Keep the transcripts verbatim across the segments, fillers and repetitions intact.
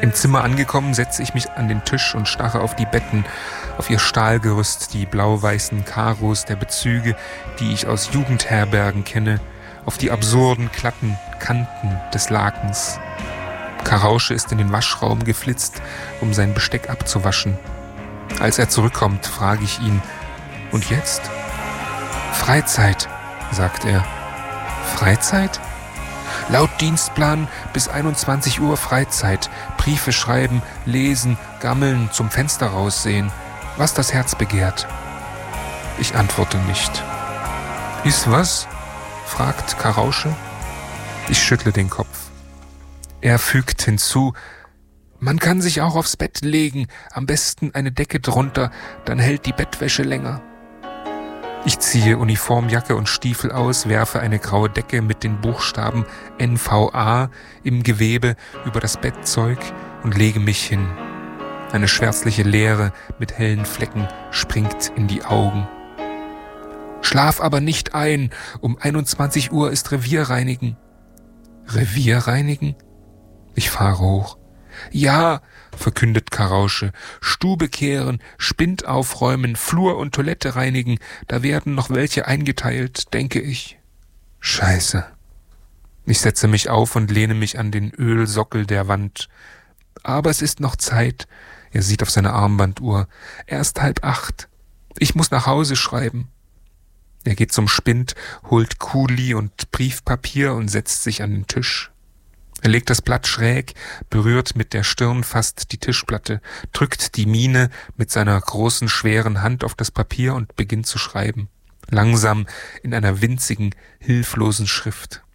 Im Zimmer angekommen, setze ich mich an den Tisch und starre auf die Betten, auf ihr Stahlgerüst, die blau-weißen Karos der Bezüge, die ich aus Jugendherbergen kenne, auf die absurden, glatten Kanten des Lakens. Karausche ist in den Waschraum geflitzt, um sein Besteck abzuwaschen. Als er zurückkommt, frage ich ihn: Und jetzt? Freizeit, sagt er. Freizeit? Laut Dienstplan bis einundzwanzig Uhr Freizeit. Briefe schreiben, lesen, gammeln, zum Fenster raussehen. Was das Herz begehrt. Ich antworte nicht. Ist was? Fragt Karausche. Ich schüttle den Kopf. Er fügt hinzu: Man kann sich auch aufs Bett legen, am besten eine Decke drunter, dann hält die Bettwäsche länger. Ich ziehe Uniformjacke und Stiefel aus, werfe eine graue Decke mit den Buchstaben N V A im Gewebe über das Bettzeug und lege mich hin. Eine schwärzliche Leere mit hellen Flecken springt in die Augen. Schlaf aber nicht ein, um einundzwanzig Uhr ist Revierreinigen. Revierreinigen? Ich fahre hoch. Ja, verkündet Karausche, Stube kehren, Spind aufräumen, Flur und Toilette reinigen, da werden noch welche eingeteilt, denke ich. Scheiße. Ich setze mich auf und lehne mich an den Ölsockel der Wand. Aber es ist noch Zeit. Er sieht auf seine Armbanduhr. Erst halb acht. Ich muss nach Hause schreiben. Er geht zum Spind, holt Kuli und Briefpapier und setzt sich an den Tisch. Er legt das Blatt schräg, berührt mit der Stirn fast die Tischplatte, drückt die Mine mit seiner großen, schweren Hand auf das Papier und beginnt zu schreiben. Langsam in einer winzigen, hilflosen Schrift.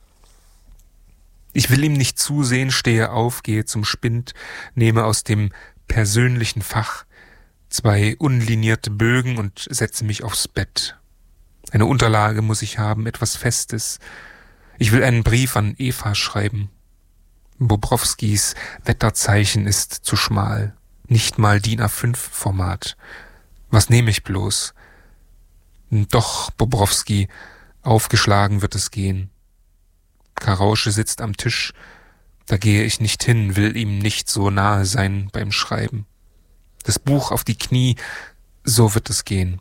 Ich will ihm nicht zusehen, stehe auf, gehe zum Spind, nehme aus dem persönlichen Fach zwei unlinierte Bögen und setze mich aufs Bett. Eine Unterlage muss ich haben, etwas Festes. Ich will einen Brief an Eva schreiben. Bobrowskis Wetterzeichen ist zu schmal, nicht mal D I N A fünf Format. Was nehme ich bloß? Doch, Bobrowski, aufgeschlagen wird es gehen. Karausche sitzt am Tisch, da gehe ich nicht hin, will ihm nicht so nahe sein beim Schreiben. Das Buch auf die Knie, so wird es gehen.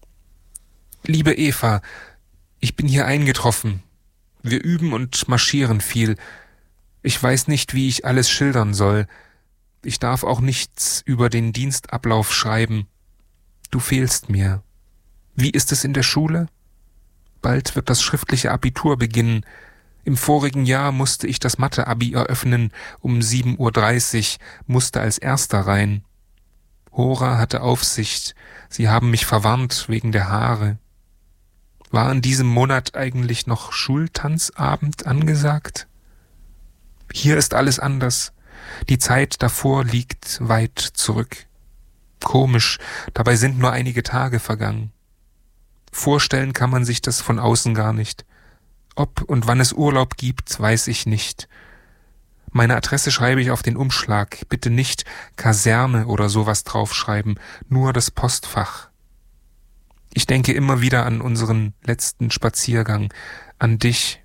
Liebe Eva, ich bin hier eingetroffen. Wir üben und marschieren viel. Ich weiß nicht, wie ich alles schildern soll. Ich darf auch nichts über den Dienstablauf schreiben. Du fehlst mir. Wie ist es in der Schule? Bald wird das schriftliche Abitur beginnen. Im vorigen Jahr musste ich das Mathe-Abi eröffnen, um sieben Uhr dreißig, musste als Erster rein. Hora hatte Aufsicht. Sie haben mich verwarnt wegen der Haare. War in diesem Monat eigentlich noch Schultanzabend angesagt? Hier ist alles anders. Die Zeit davor liegt weit zurück. Komisch, dabei sind nur einige Tage vergangen. Vorstellen kann man sich das von außen gar nicht. Ob und wann es Urlaub gibt, weiß ich nicht. Meine Adresse schreibe ich auf den Umschlag. Bitte nicht Kaserne oder sowas draufschreiben, nur das Postfach. Ich denke immer wieder an unseren letzten Spaziergang, an dich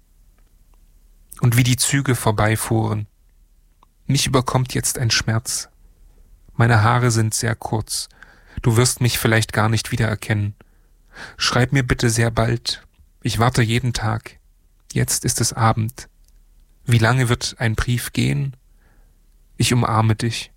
und wie die Züge vorbeifuhren. Mich überkommt jetzt ein Schmerz. Meine Haare sind sehr kurz. Du wirst mich vielleicht gar nicht wiedererkennen. Schreib mir bitte sehr bald. Ich warte jeden Tag. Jetzt ist es Abend. Wie lange wird ein Brief gehen? Ich umarme dich.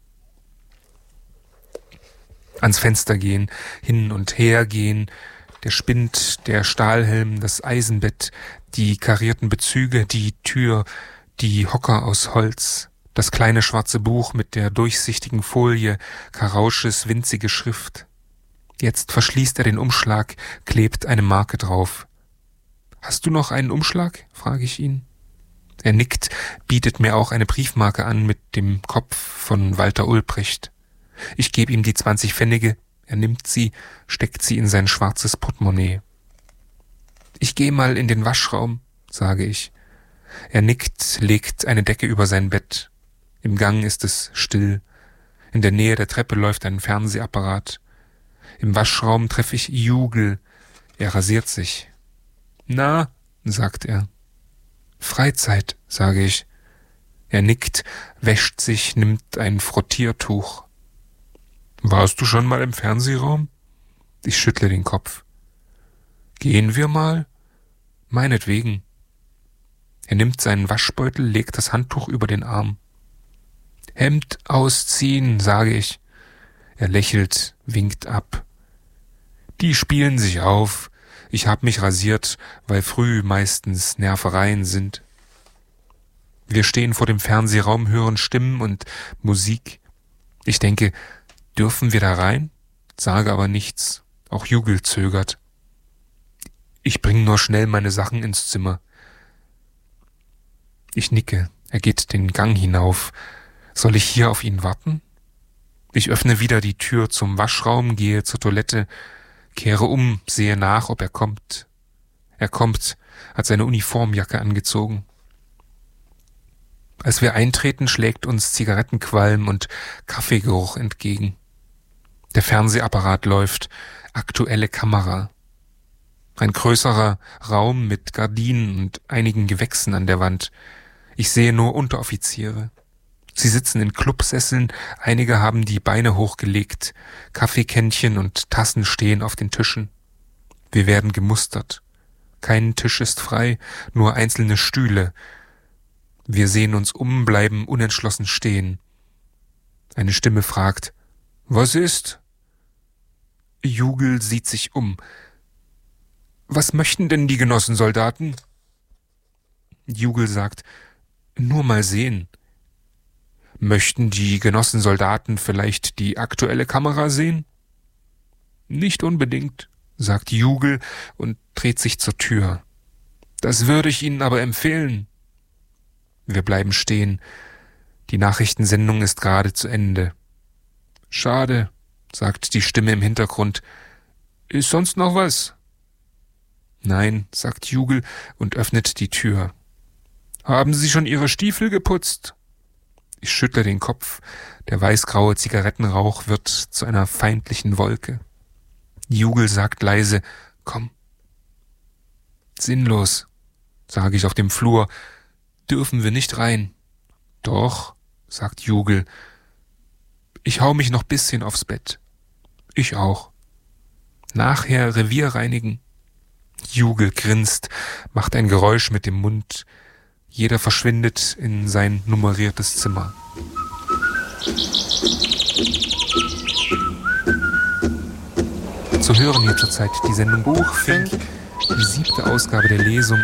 Ans Fenster gehen, hin und her gehen, der Spind, der Stahlhelm, das Eisenbett, die karierten Bezüge, die Tür, die Hocker aus Holz, das kleine schwarze Buch mit der durchsichtigen Folie, Karausches winzige Schrift. Jetzt verschließt er den Umschlag, klebt eine Marke drauf. »Hast du noch einen Umschlag?« frage ich ihn. Er nickt, bietet mir auch eine Briefmarke an mit dem Kopf von Walter Ulbricht. Ich gebe ihm die zwanzig Pfennige, er nimmt sie, steckt sie in sein schwarzes Portemonnaie. »Ich gehe mal in den Waschraum«, sage ich. Er nickt, legt eine Decke über sein Bett. Im Gang ist es still. In der Nähe der Treppe läuft ein Fernsehapparat. Im Waschraum treffe ich Jugel. Er rasiert sich. »Na«, sagt er. »Freizeit«, sage ich. Er nickt, wäscht sich, nimmt ein Frottiertuch. Warst du schon mal im Fernsehraum? Ich schüttle den Kopf. Gehen wir mal? Meinetwegen. Er nimmt seinen Waschbeutel, legt das Handtuch über den Arm. Hemd ausziehen, sage ich. Er lächelt, winkt ab. Die spielen sich auf. Ich hab mich rasiert, weil früh meistens Nervereien sind. Wir stehen vor dem Fernsehraum, hören Stimmen und Musik. Ich denke, dürfen wir da rein? Sage aber nichts. Auch Jugel zögert. Ich bringe nur schnell meine Sachen ins Zimmer. Ich nicke. Er geht den Gang hinauf. Soll ich hier auf ihn warten? Ich öffne wieder die Tür zum Waschraum, gehe zur Toilette, kehre um, sehe nach, ob er kommt. Er kommt, hat seine Uniformjacke angezogen. Als wir eintreten, schlägt uns Zigarettenqualm und Kaffeegeruch entgegen. Der Fernsehapparat läuft, aktuelle Kamera. Ein größerer Raum mit Gardinen und einigen Gewächsen an der Wand. Ich sehe nur Unteroffiziere. Sie sitzen in Clubsesseln, einige haben die Beine hochgelegt, Kaffeekännchen und Tassen stehen auf den Tischen. Wir werden gemustert. Kein Tisch ist frei, nur einzelne Stühle. Wir sehen uns um, bleiben unentschlossen stehen. Eine Stimme fragt, »Was ist?« Jugel sieht sich um. »Was möchten denn die Genossensoldaten?« Jugel sagt, »Nur mal sehen.« »Möchten die Genossensoldaten vielleicht die aktuelle Kamera sehen?« »Nicht unbedingt«, sagt Jugel und dreht sich zur Tür. »Das würde ich Ihnen aber empfehlen.« Wir bleiben stehen. Die Nachrichtensendung ist gerade zu Ende. »Schade«, sagt die Stimme im Hintergrund. »Ist sonst noch was?« »Nein«, sagt Jugel und öffnet die Tür. »Haben Sie schon Ihre Stiefel geputzt?« Ich schüttle den Kopf. Der weißgraue Zigarettenrauch wird zu einer feindlichen Wolke. Jugel sagt leise, »Komm.« »Sinnlos«, sage ich auf dem Flur. »Dürfen wir nicht rein?« »Doch«, sagt Jugel. »Ich hau mich noch bisschen aufs Bett.« »Ich auch.« »Nachher Revier reinigen?« Jugel grinst, macht ein Geräusch mit dem Mund. Jeder verschwindet in sein nummeriertes Zimmer. Zu hören hier zurzeit die Sendung Buchfink, die siebte Ausgabe der Lesung